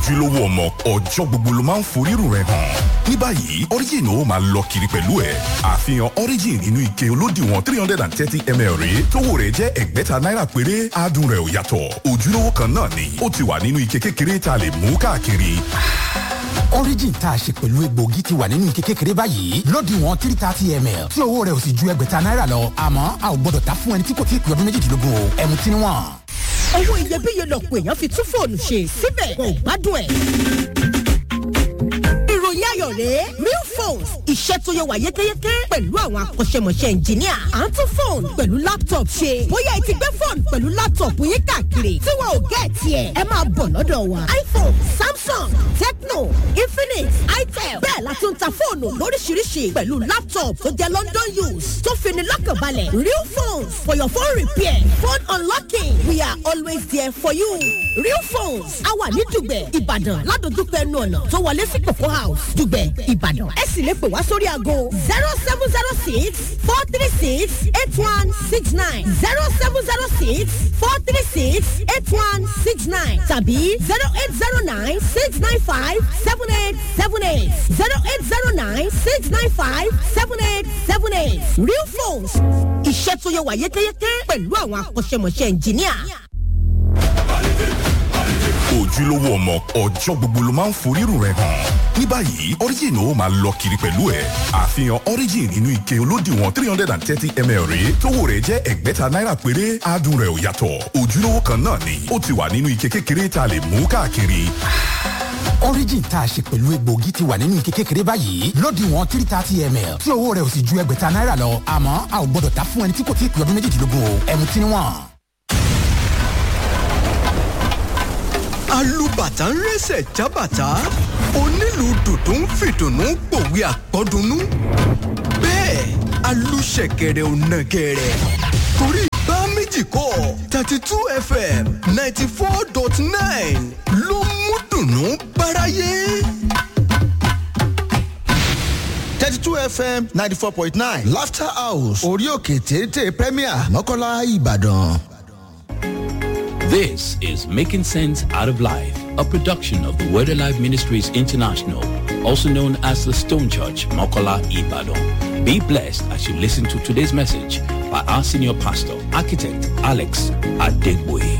ojúlówó ọmọ ọjọ́ gbogbo ló máa ń forírun rẹ̀ hàn. ní báyìí origin ó máa lọ kiri pẹ̀lú ẹ̀. àfihàn origin nínú ike olódiwọ̀n 330 ml rèé tówó rẹ̀ jẹ́ ẹgbẹ̀ta náírà péré. adùn rẹ̀ ò yàtọ̀ ojúlówó kan náà ni ó ti wà nínú ike kékeré tá a lè mú káàkiri. origin tá a ṣe pẹ̀lú egbòogi ti wà nínú ike kékeré báyìí lódiwọ̀n 330 ml tí owó rẹ̀ ò sì ju ẹgbẹ̀ta náírà lọ àmọ́ a ò gbọ́dọ̀ ta fún ẹni tí kò tí ì pé ọdún méjìdínlógún o ẹmu tí níwọ̀n. owó iyebíye lọ̀pọ̀ èèyàn fi tún fóònù ṣe síbẹ̀ kò gbádùn ẹ̀. ìròyìn ayọ̀ rèé real phones iṣẹ́ tó yẹ wà yékéyéké pẹ̀lú àwọn akọ́ṣẹ́mọṣẹ́ ẹnjìníà à ń tún fóònù pẹ̀lú laptop ṣe bóyá ẹ ti gbé fóònù pẹ̀lú laptop yín káàkiri tí wọn ò gẹ̀ẹ́tì ẹ̀ ẹ máa bọ̀ lọ́dọ̀ wa iPhone, Samsung, Tecno, Infinix, Itel bẹ́ẹ̀ la tún ta fóònù lóríṣiríṣi pẹ̀lú laptop tó jẹ́ London use tó fini lọ́kànbalẹ̀ real phones for your phone repair phone unlocking we are always there for you real phones a wà ní Dùgbẹ̀ Ìbàdàn ládojúkọ ẹnu ọ̀nà tó wọlé sí Cocoa House Dùgbẹ̀ Ìbàdàn ẹ sì lè pè wá sórí aago 0706 436 8169 0706 436 8169 tàbí 0809 695 7878 0809 695 7878 real phones iṣẹ́ tó yẹ wà yékéyéké pẹ̀lú àwọn akọ́ṣẹ́mọṣẹ́ ẹnjìníà. ojúlówó ọmọ ọjọ́ gbogbo ló máa ń forírun rẹ̀ hàn. ní báyìí origin ó máa lọ kiri pẹ̀lú ẹ̀. àfihàn origin nínú ike olódiwọ̀n 330 ml rèé tówó rẹ̀ jẹ́ ẹgbẹ̀ta náírà péré. adùn rẹ̀ ò yàtọ̀ ojúlówó kan náà ni ó ti wà nínú ike kékeré tá a lè mú káàkiri. origin tá a ṣe pẹ̀lú egbòogi ti wà nínú ike kékeré báyìí lódiwọ̀n 330 ml tí owó rẹ̀ ò sì ju ẹgbẹ̀ta náírà lọ àmọ́ a ò gbọ́dọ̀ ta fún ẹni tí kò tí ì pé ọdún méjìdínlógún o ẹmu tí níwọ̀n. alùbàtà ń rẹ́sẹ̀ jábàtà onílù dùdú ń fìdùnnú pòwe àpọ́dúnú bẹ́ẹ̀ alùṣẹ̀kẹ̀rẹ̀ ò nàgẹ̀rẹ̀ torí bá méjì kọ́ 32 FM 94.9 ló mú dùnnú báráyé. 32 FM 94.9 Laughter House orí òkè téńté Premier Mọ́kọ́lá Ìbàdàn. This is Making Sense Out of Life, a production of the Word Alive Ministries International, also known as the Stone Church, Mokola, Ibadan. Be blessed as you listen to today's message by our senior pastor, architect Alex Adegboye.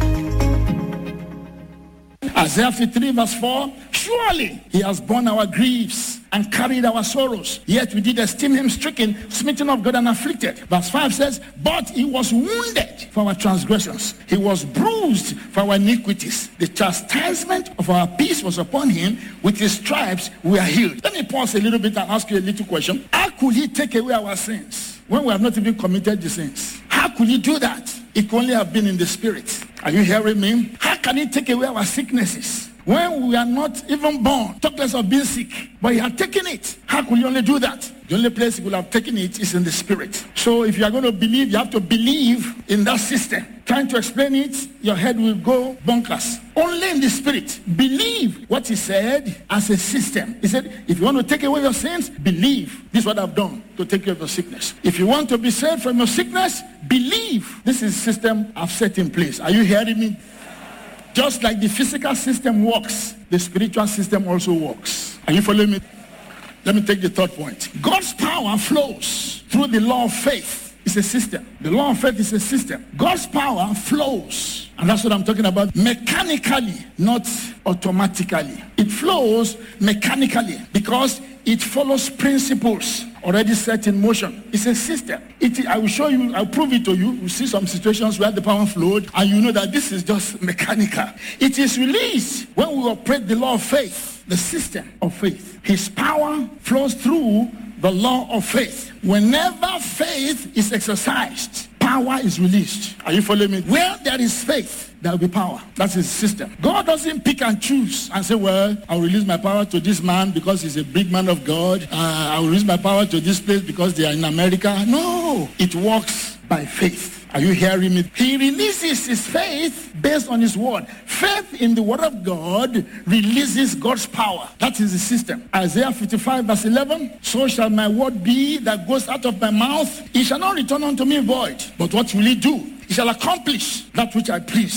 Isaiah 53 verse 4, surely he has borne our griefs and carried our sorrows. Yet we did esteem him stricken, smitten of God and afflicted. Verse 5 says, but he was wounded for our transgressions. He was bruised for our iniquities. The chastisement of our peace was upon him. With his stripes we are healed. Let me pause a little bit and ask you a little question. How could he take away our sins when we have not even committed the sins? How could he do that? It could only have been in the spirit. Are you hearing me? How can he take away our sicknesses when we are not even born? Talk less of being sick, but he had taken it. How could he only do that? The only place he could have taken it is in the spirit. So if you are going to believe, you have to believe in that system. Trying to explain it, your head will go bonkers. Only in the spirit. Believe what he said as a system. He said, if you want to take away your sins, believe. This is what I've done to take care of your sickness. If you want to be saved from your sickness, believe. This is the system I've set in place. Are you hearing me? Just like the physical system works, the spiritual system also works. Are you following me? Let me take the third point. God's power flows through the law of faith. It's a system. The law of faith is a system. God's power flows. And that's what I'm talking about. Mechanically, not automatically. It flows mechanically because it follows principles already set in motion. It's a system. I will show you, I'll prove it to you. You'll see some situations where the power flowed and you know that this is just mechanical. It is released when we operate the law of faith, the system of faith. His power flows through the law of faith. Whenever faith is exercised, power is released. Are you following me? Where there is faith, there will be power. That's his system. God doesn't pick and choose and say, well, I'll release my power to this man because he's a big man of God. I'll release my power to this place because they are in America. No, it works by faith. Are you hearing me? He releases his faith based on his word. Faith in the word of God releases God's power. That is the system. Isaiah 55 verse 11, so shall my word be that goes out of my mouth. It shall not return unto me void. But what will it do? It shall accomplish that which I please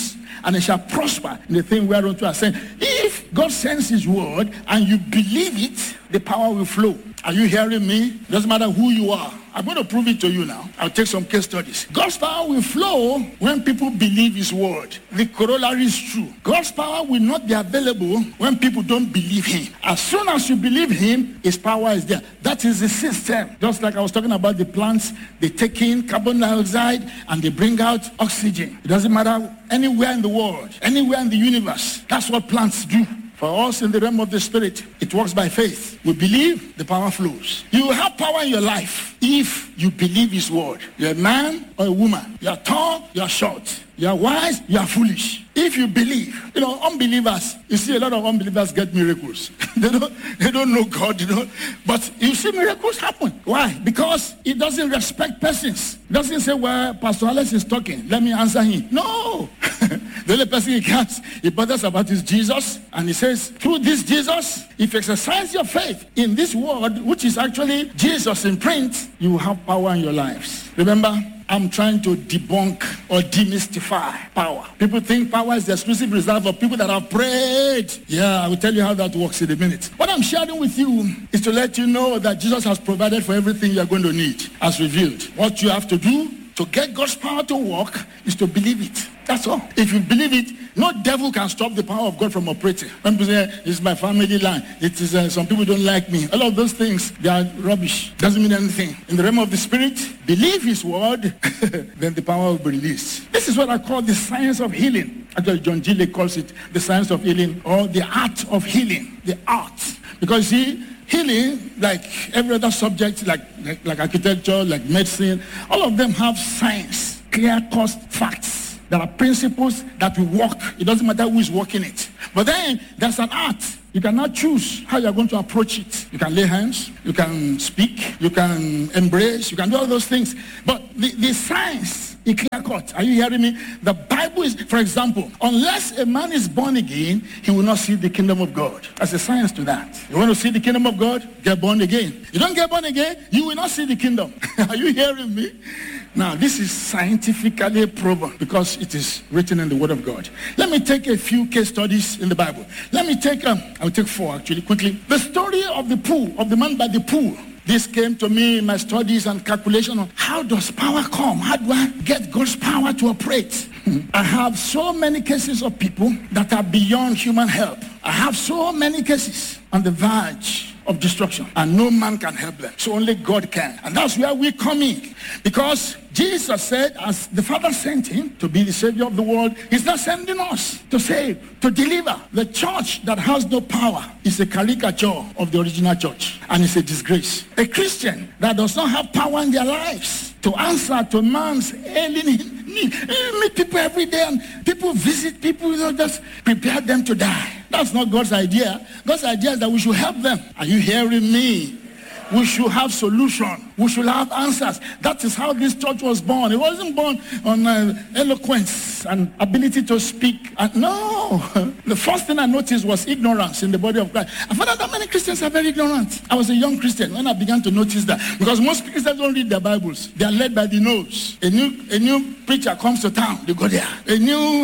and it shall prosper in the thing whereunto I send. If God sends his word and you believe it, the power will flow. Are you hearing me? Doesn't matter who you are. I'm going to prove it to you now. I'll take some case studies. God's power will flow when people believe his word. The corollary is true. God's power will not be available when people don't believe him. As soon as you believe him, his power is there. That is the system. Just like I was talking about the plants, they take in carbon dioxide and they bring out oxygen. It doesn't matter anywhere in the world, anywhere in the universe. That's what plants do. For us in the realm of the spirit, it works by faith. We believe, the power flows. You will have power in your life if you believe his word. You're a man or a woman. You're tall, you're short. You're wise, you're foolish. If you believe, unbelievers, you see a lot of unbelievers get miracles. they don't know God, but you see miracles happen. Why? Because it doesn't respect persons. It doesn't say, well, Pastor Alex is talking, let me answer him. No. The only person he bothers about is Jesus. And he says, through this Jesus, if you exercise your faith in this word, which is actually Jesus in print, you will have power in your lives. Remember, I'm trying to debunk or demystify power. People think power is the exclusive reserve of people that have prayed. Yeah, I will tell you how that works in a minute. What I'm sharing with you is to let you know that Jesus has provided for everything you're going to need as revealed. What you have to do to get God's power to work is to believe it. That's all. If you believe it, no devil can stop the power of God from operating. When people say, it's my family line, it is some people don't like me. All of those things, they are rubbish. Doesn't mean anything. In the realm of the spirit, believe his word, then the power will be released. This is what I call the science of healing. Actually, John Gillet calls it the science of healing or the art of healing. The art. Because see, healing, like every other subject, like architecture, like medicine, all of them have science, clear-cut facts. There are principles that will work. It doesn't matter who is working it. But then there's an art. You cannot choose how you're going to approach it. You can lay hands, you can speak, you can embrace, you can do all those things. But the science is clear-cut. Are you hearing me? The Bible is, for example, unless a man is born again, he will not see the kingdom of God. There's a science to that. You want to see the kingdom of God? Get born again. You don't get born again, you will not see the kingdom. Are you hearing me? Now, this is scientifically proven because it is written in the Word of God. Let me take a few case studies in the Bible. Let me take, I'll take 4 actually, quickly. The story of the pool, of the man by the pool. This came to me in my studies and calculation on how does power come? How do I get God's power to operate? I have so many cases of people that are beyond human help. I have so many cases on the verge of destruction, and no man can help them. So only God can. And that's where we come in. Because Jesus said, as the Father sent him to be the Savior of the world, he's not sending us to save, to deliver. The church that has no power is a caricature of the original church, and it's a disgrace. A Christian that does not have power in their lives to answer to man's ailing need. You meet people every day, and people visit people, just prepare them to die. That's not God's idea. God's idea is that we should help them. Are you hearing me? We should have solution. We should have answers. That is how this church was born. It wasn't born on eloquence and ability to speak. No. The first thing I noticed was ignorance in the body of Christ. I found out that many Christians are very ignorant. I was a young Christian when I began to notice that. Because most Christians don't read their Bibles. They are led by the nose. A new preacher comes to town, they go there. A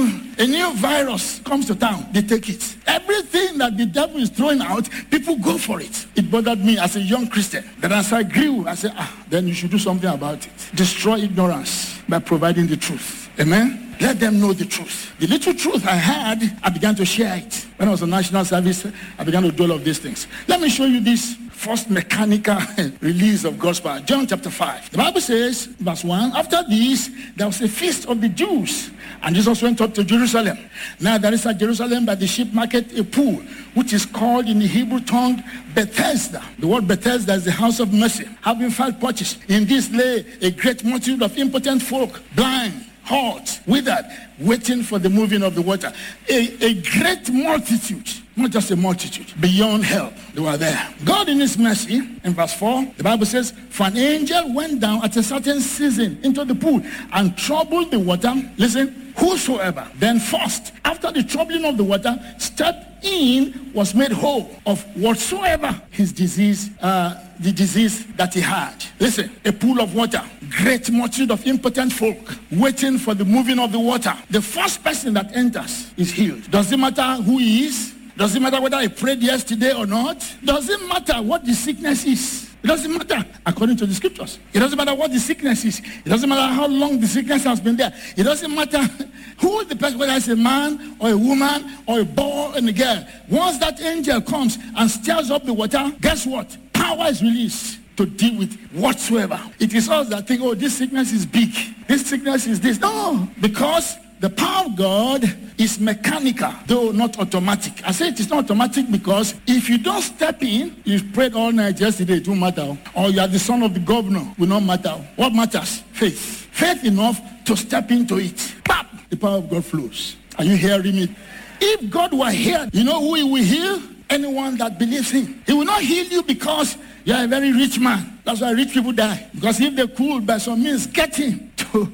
new virus comes to town, they take it. Everything that the devil is throwing out, people go for it. It bothered me as a young Christian. Then as I grew, I said, then you should do something about it. Destroy ignorance by providing the truth. Amen? Let them know the truth. The little truth I had, I began to share it. When I was on national service, I began to do all of these things. Let me show you this first mechanical release of God's power. John chapter 5. The Bible says, verse 1, after this, there was a feast of the Jews. And Jesus went up to Jerusalem. Now there is at Jerusalem by the sheep market a pool, which is called in the Hebrew tongue Bethesda. The word Bethesda is the house of mercy, having 5 porches. In this lay a great multitude of impotent folk, blind, halt, withered, waiting for the moving of the water. A great multitude. not just a multitude. Beyond help, they were there. God in his mercy, in verse 4, the Bible says, for an angel went down at a certain season into the pool and troubled the water. Listen, whosoever then first, after the troubling of the water, stepped in, was made whole of whatsoever his disease, the disease that he had. Listen, a pool of water, great multitude of impotent folk waiting for the moving of the water. The first person that enters is healed. Does it matter who he is? Does it matter whether I prayed yesterday or not? Does it matter what the sickness is? It doesn't matter according to the scriptures. It doesn't matter what the sickness is. It doesn't matter how long the sickness has been there. It doesn't matter who the person, whether it's a man or a woman or a boy and a girl. Once that angel comes and stirs up the water, guess what? Power is released to deal with whatsoever. It is us that think, oh, this sickness is big. This sickness is this. No, because the power of God is mechanical, though not automatic. I say it is not automatic because if you don't step in, you prayed all night yesterday, it won't matter. Or you are the son of the governor, will not matter. What matters? Faith. Faith enough to step into it. Bam! The power of God flows. Are you hearing me? If God were here, you know who he will heal? Anyone that believes him. He will not heal you because you are a very rich man. That's why rich people die. Because if they could by some means get him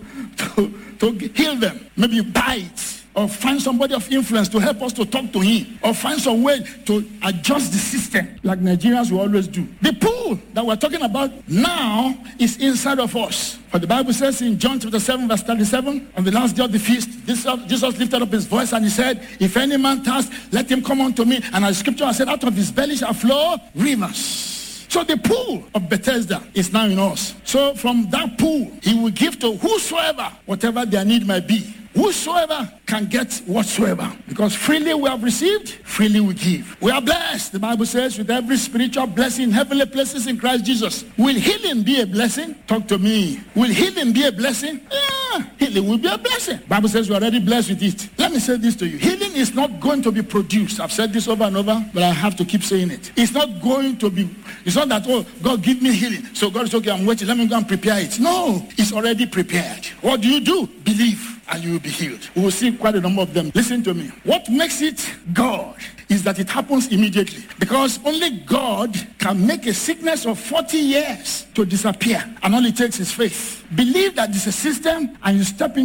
to heal them, maybe buy it or find somebody of influence to help us to talk to him or find some way to adjust the system like Nigerians will always do. The pool that we're talking about now is inside of us. For the Bible says in John chapter 7 verse 37, on the last day of the feast, Jesus lifted up his voice and he said, if any man thirst, let him come unto me. And as scripture has said, out of his belly shall flow rivers. So the pool of Bethesda is now in us. So from that pool, he will give to whosoever, whatever their need might be. Whosoever can get whatsoever. Because freely we have received, freely we give. We are blessed, the Bible says, with every spiritual blessing in heavenly places in Christ Jesus. Will healing be a blessing? Talk to me. Will healing be a blessing? Yeah, healing will be a blessing. The Bible says we're already blessed with it. Let me say this to you. Healing is not going to be produced. I've said this over and over, but I have to keep saying it. It's not going to be, it's not that, oh, God give me healing. So God is okay, I'm waiting. Let me go and prepare it. No, it's already prepared. What do? Believe. And you will be healed. We will see quite a number of them. Listen to me. What makes it God is that it happens immediately. Because only God can make a sickness of 40 years to disappear. And all it takes is faith. Believe that it's a system and you step into